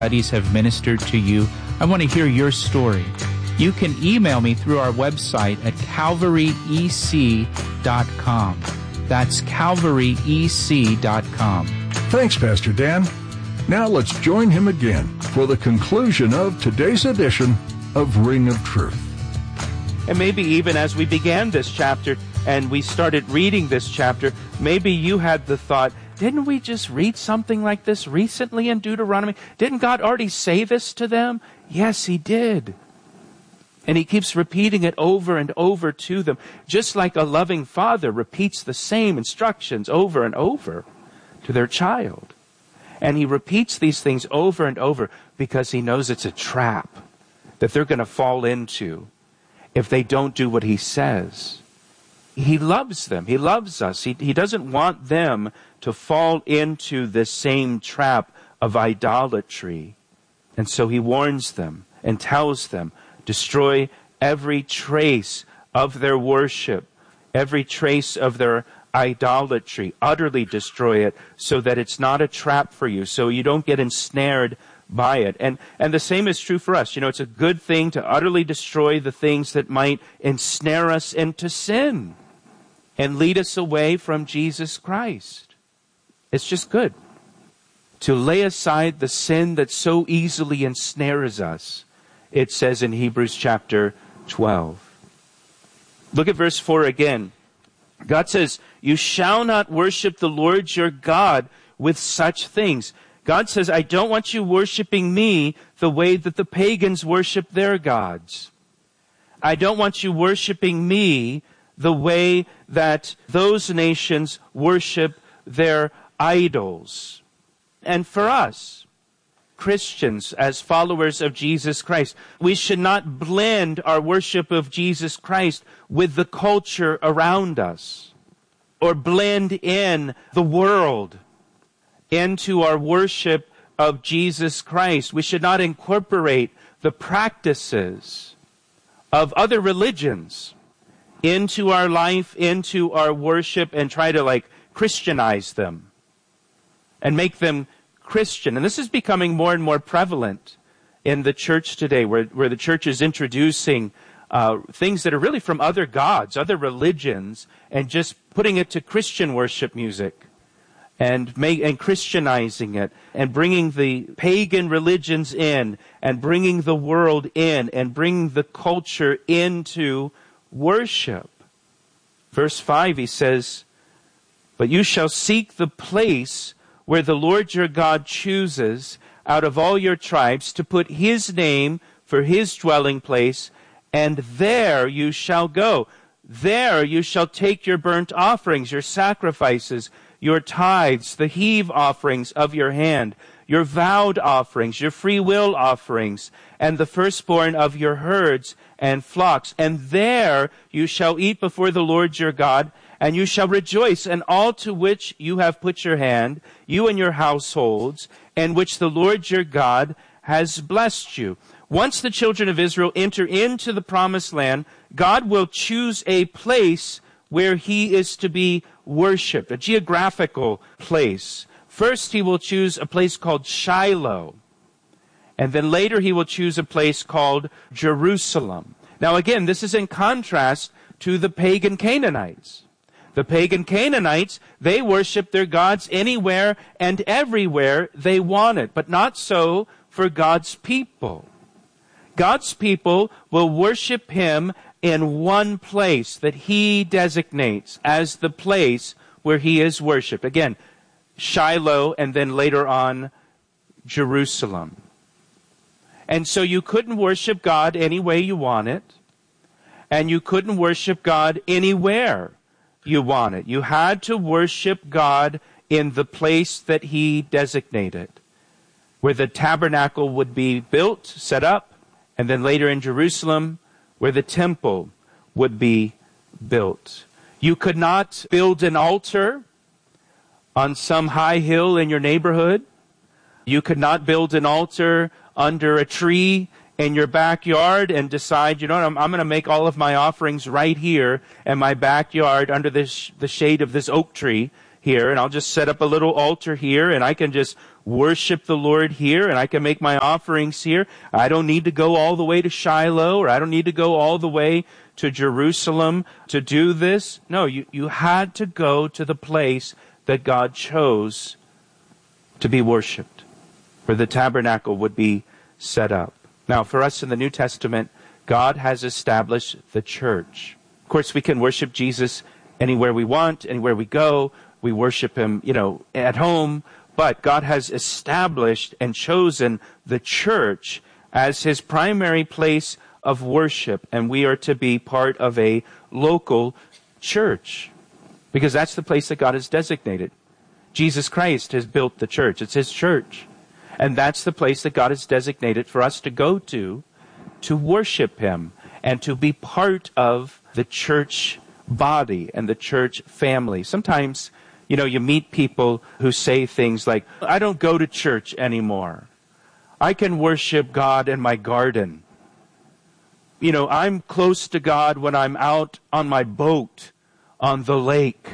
studies have ministered to you. I want to hear your story. You can email me through our website at calvaryec.com. That's calvaryec.com. Thanks, Pastor Dan. Now let's join him again for the conclusion of today's edition of Ring of Truth. And maybe even as we began this chapter and we started reading this chapter, maybe you had the thought, didn't we just read something like this recently in Deuteronomy? Didn't God already say this to them? Yes, He did. And He keeps repeating it over and over to them, just like a loving father repeats the same instructions over and over to their child. And He repeats these things over and over because He knows it's a trap that they're going to fall into if they don't do what He says. He loves them. He loves us. He doesn't want them to fall into the same trap of idolatry. And so He warns them and tells them, destroy every trace of their worship, every trace of their idolatry. Utterly destroy it so that it's not a trap for you, so you don't get ensnared by it. And the same is true for us. You know, it's a good thing to utterly destroy the things that might ensnare us into sin and lead us away from Jesus Christ. It's just good to lay aside the sin that so easily ensnares us. It says in Hebrews chapter 12. Look at verse 4 again. God says, you shall not worship the Lord your God with such things. God says, I don't want you worshiping me the way that the pagans worship their gods. I don't want you worshiping me the way that those nations worship their idols. And for us, Christians, as followers of Jesus Christ, we should not blend our worship of Jesus Christ with the culture around us, or blend in the world into our worship of Jesus Christ. We should not incorporate the practices of other religions into our life, into our worship, and try to Christianize them and make them Christian. And this is becoming more and more prevalent in the church today, where the church is introducing things that are really from other gods, other religions, and just putting it to Christian worship music and Christianizing it and bringing the pagan religions in and bringing the world in and bringing the culture into worship. Verse 5, he says, but you shall seek the place where the Lord your God chooses out of all your tribes to put His name for His dwelling place, and there you shall go. There you shall take your burnt offerings, your sacrifices, your tithes, the heave offerings of your hand, your vowed offerings, your free will offerings, and the firstborn of your herds and flocks. And there you shall eat before the Lord your God, and you shall rejoice in all to which you have put your hand, you and your households, and which the Lord your God has blessed you. Once the children of Israel enter into the promised land, God will choose a place where He is to be worshipped, a geographical place. First, He will choose a place called Shiloh. And then later, He will choose a place called Jerusalem. Now again, this is in contrast to the pagan Canaanites. The pagan Canaanites, they worship their gods anywhere and everywhere they wanted, but not so for God's people. God's people will worship Him in one place that He designates as the place where He is worshipped. Again, Shiloh, and then later on, Jerusalem. And so you couldn't worship God any way you want it, and you couldn't worship God anywhere you want it. You had to worship God in the place that He designated, where the tabernacle would be built, set up, and then later in Jerusalem, where the temple would be built. You could not build an altar on some high hill in your neighborhood. You could not build an altar under a tree in your backyard and decide, you know what, I'm going to make all of my offerings right here in my backyard under the shade of this oak tree here, and I'll just set up a little altar here, and I can just worship the Lord here, and I can make my offerings here. I don't need to go all the way to Shiloh, or I don't need to go all the way to Jerusalem to do this. No, you had to go to the place that God chose to be worshipped, where the tabernacle would be set up. Now, for us in the New Testament, God has established the church. Of course, we can worship Jesus anywhere we want, anywhere we go. We worship Him, at home. But God has established and chosen the church as His primary place of worship. And we are to be part of a local church, because that's the place that God has designated. Jesus Christ has built the church. It's His church. And that's the place that God has designated for us to go to worship Him and to be part of the church body and the church family. Sometimes, you meet people who say things like, I don't go to church anymore. I can worship God in my garden. I'm close to God when I'm out on my boat on the lake.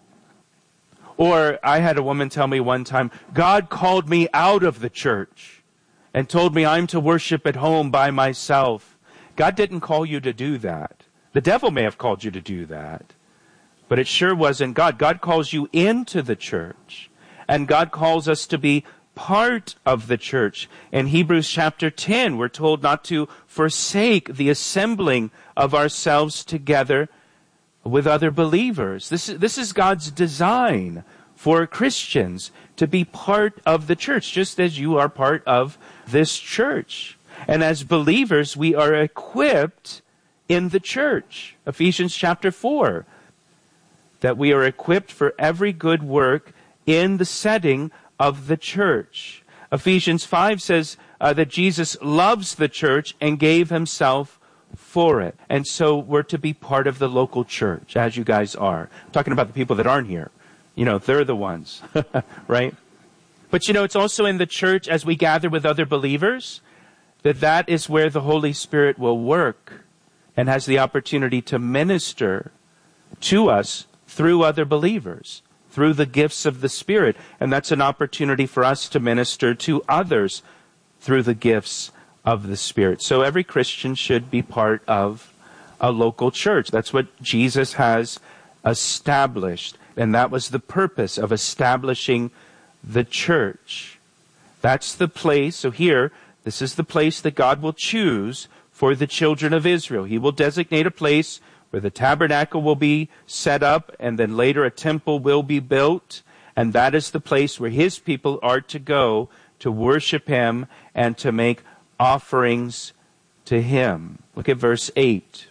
Or I had a woman tell me one time, God called me out of the church and told me I'm to worship at home by myself. God didn't call you to do that. The devil may have called you to do that, but it sure wasn't God. God calls you into the church, and God calls us to be part of the church. In Hebrews chapter 10, we're told not to forsake the assembling of ourselves together with other believers. This is God's design for Christians, to be part of the church, just as you are part of this church. And as believers, we are equipped in the church. Ephesians chapter 4, that we are equipped for every good work in the setting of the church. Ephesians 5 says that Jesus loves the church and gave Himself for it. And so we're to be part of the local church, as you guys are. I'm talking about the people that aren't here. They're the ones, right? But it's also in the church, as we gather with other believers, that is where the Holy Spirit will work and has the opportunity to minister to us through other believers, through the gifts of the Spirit. And that's an opportunity for us to minister to others through the gifts of the Spirit. So every Christian should be part of a local church. That's what Jesus has established. And that was the purpose of establishing the church. That's the place. So here, this is the place that God will choose for the children of Israel. He will designate a place where the tabernacle will be set up, and then later a temple will be built. And that is the place where His people are to go to worship Him and to make offerings to Him. Look at verse 8.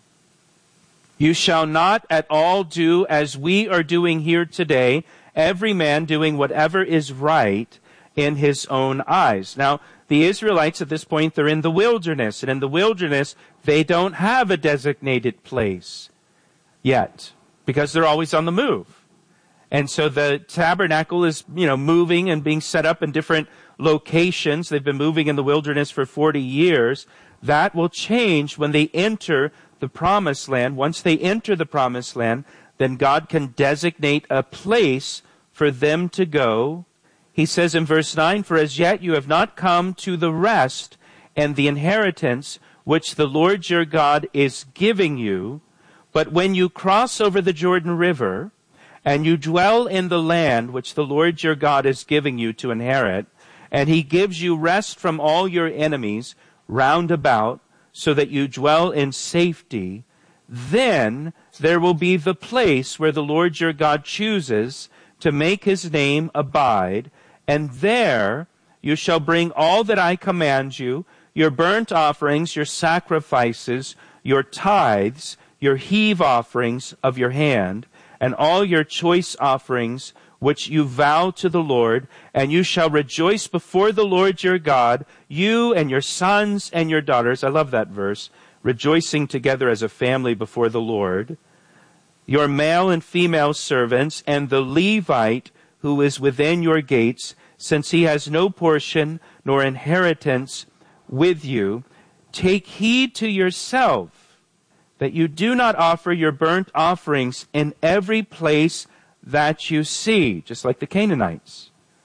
You shall not at all do as we are doing here today, every man doing whatever is right in his own eyes. Now, the Israelites at this point, they're in the wilderness. And in the wilderness, they don't have a designated place yet, because they're always on the move. And so the tabernacle is, moving and being set up in different locations. They've been moving in the wilderness for 40 years. That will change when they enter the promised land. Once they enter the promised land, then God can designate a place for them to go. He says in verse 9, for as yet you have not come to the rest and the inheritance which the Lord your God is giving you. But when you cross over the Jordan River, and you dwell in the land which the Lord your God is giving you to inherit, and He gives you rest from all your enemies round about, so that you dwell in safety, then there will be the place where the Lord your God chooses to make His name abide, and there you shall bring all that I command you, your burnt offerings, your sacrifices, your tithes, your heave offerings of your hand, and all your choice offerings which you vow to the Lord, and you shall rejoice before the Lord your God, you and your sons and your daughters. I love that verse. Rejoicing together as a family before the Lord. Your male and female servants, and the Levite who is within your gates, since he has no portion nor inheritance with you. Take heed to yourself that you do not offer your burnt offerings in every place that you see, just like the Canaanites.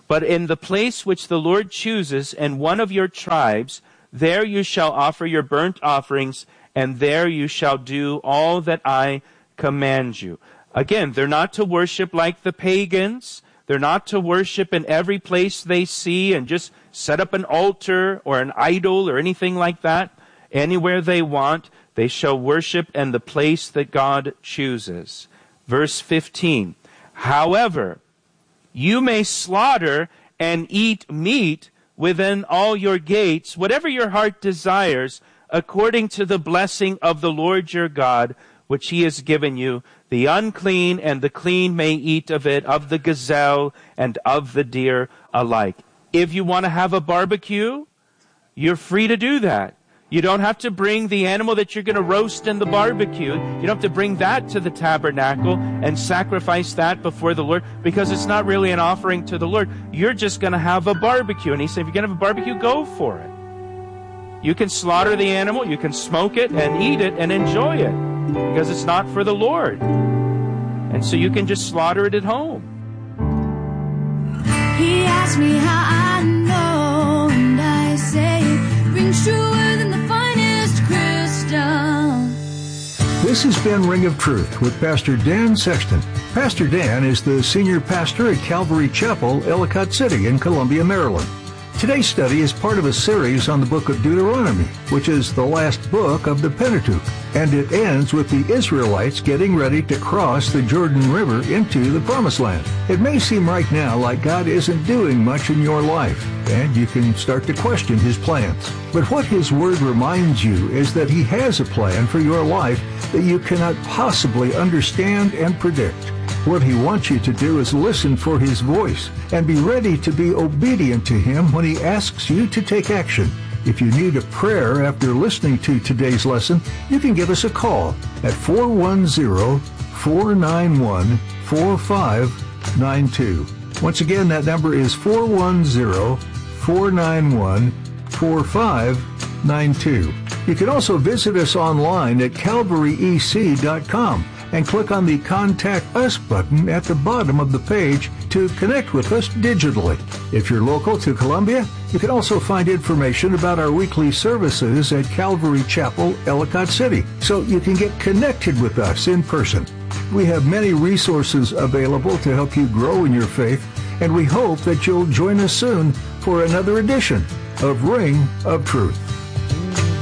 But in the place which the Lord chooses in one of your tribes, there you shall offer your burnt offerings, and there you shall do all that I command you. Again, they're not to worship like the pagans. They're not to worship in every place they see and just set up an altar or an idol or anything like that. Anywhere they want, they shall worship in the place that God chooses. Verse 15. However, you may slaughter and eat meat within all your gates, whatever your heart desires, according to the blessing of the Lord your God, which he has given you. The unclean and the clean may eat of it, of the gazelle and of the deer alike. If you want to have a barbecue, you're free to do that. You don't have to bring the animal that you're going to roast in the barbecue. You don't have to bring that to the tabernacle and sacrifice that before the Lord, because it's not really an offering to the Lord. You're just going to have a barbecue. And he said, if you're going to have a barbecue, go for it. You can slaughter the animal, you can smoke it and eat it and enjoy it, because it's not for the Lord. And so you can just slaughter it at home. He asked me how I know, and I say it rings truer than the finest crystal. This has been Ring of Truth with Pastor Dan Sexton. Pastor Dan is the senior pastor at Calvary Chapel, Ellicott City in Columbia, Maryland. Today's study is part of a series on the book of Deuteronomy, which is the last book of the Pentateuch, and it ends with the Israelites getting ready to cross the Jordan River into the Promised Land. It may seem right now like God isn't doing much in your life, and you can start to question his plans. But what his word reminds you is that he has a plan for your life that you cannot possibly understand and predict. What he wants you to do is listen for his voice and be ready to be obedient to him when he asks you to take action. If you need a prayer after listening to today's lesson, you can give us a call at 410-491-4592. Once again, that number is 410-491-4592. You can also visit us online at calvaryec.com. and click on the Contact Us button at the bottom of the page to connect with us digitally. If you're local to Columbia, you can also find information about our weekly services at Calvary Chapel, Ellicott City, so you can get connected with us in person. We have many resources available to help you grow in your faith, and we hope that you'll join us soon for another edition of Ring of Truth.